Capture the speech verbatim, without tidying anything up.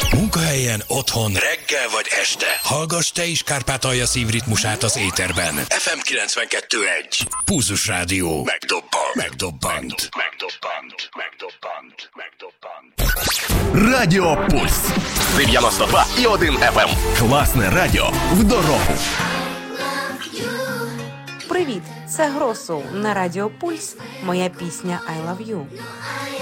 Munkahelyen, otthon, reggel vagy este. Hallgass te is Kárpátalja szívritmusát az éterben. ef em kilencvenkettő egy. Pulzus Rádió. Megdobbant. Megdobbant. Megdobbant. Megdobbant. Megdobbant. Радіо Пульс. дев'яносто два і один еф ем. Класне радіо в дорогу. Привіт, це Гросу на Радіо Пульс. Моя пісня I Love You.